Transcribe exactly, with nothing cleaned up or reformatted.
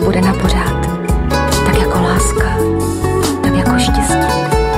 bude na pořád. Tak jako láska, tak jako štěstí.